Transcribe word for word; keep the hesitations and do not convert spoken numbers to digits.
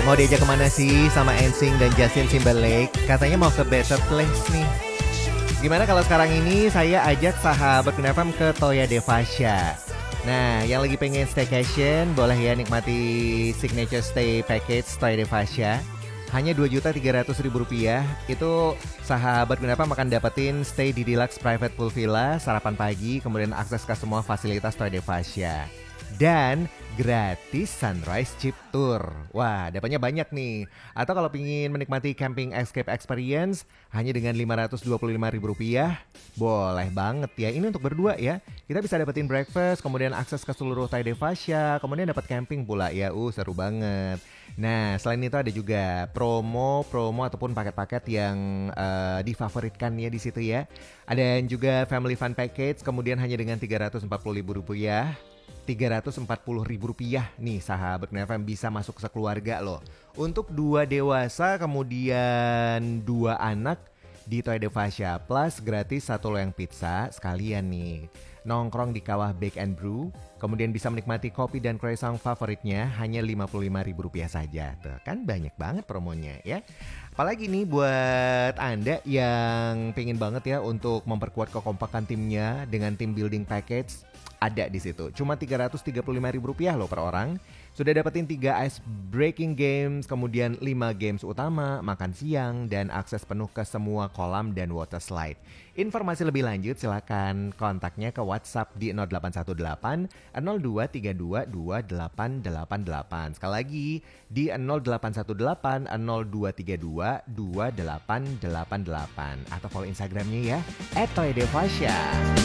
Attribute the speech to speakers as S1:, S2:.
S1: Mau diajak kemana sih sama N Sync dan Justin Timberlake? Katanya mau ke Better Place nih. Gimana kalau sekarang ini saya ajak sahabat Bunda F M ke Toya Devasya. Nah, yang lagi pengen staycation boleh ya nikmati Signature Stay Package Toya Devasya. Hanya dua juta tiga ratus ribu rupiah. Itu sahabat Bunda F M akan dapetin stay di Deluxe Private Pool Villa, sarapan pagi, kemudian akses ke semua fasilitas Toya Devasya. Dan gratis Sunrise Jeep Tour. Wah, dapatnya banyak nih. Atau kalau ingin menikmati camping escape experience hanya dengan lima ratus dua puluh lima ribu rupiah, boleh banget ya. Ini untuk berdua ya. Kita bisa dapetin breakfast, kemudian akses ke seluruh Toya Devasya, kemudian dapat camping pula ya. Uh, seru banget. Nah, selain itu ada juga promo-promo ataupun paket-paket yang uh, difavoritkan ya di situ ya. Ada juga family fun package, kemudian hanya dengan tiga ratus empat puluh ribu rupiah. tiga ratus empat puluh ribu rupiah nih sahabat Bunda F M bisa masuk sekeluarga loh. Untuk dua dewasa kemudian dua anak di Toya Devasya plus gratis satu loyang pizza sekalian nih. Nongkrong di kawah Bake and Brew, kemudian bisa menikmati kopi dan croissant favoritnya hanya lima puluh lima ribu rupiah saja. Tuh kan banyak banget promonya ya. Apalagi nih buat Anda yang pengen banget ya untuk memperkuat kekompakan timnya dengan team building package, ada di situ. Cuma tiga ratus tiga puluh lima ribu rupiah loh per orang. Sudah dapetin tiga ice breaking games, kemudian lima games utama, makan siang, dan akses penuh ke semua kolam dan water slide. Informasi lebih lanjut silakan kontaknya ke WhatsApp di nol delapan satu delapan nol dua tiga dua dua delapan delapan delapan. Sekali lagi di nol delapan satu delapan nol dua tiga dua dua delapan delapan delapan. Atau follow Instagramnya ya, et toya devasya.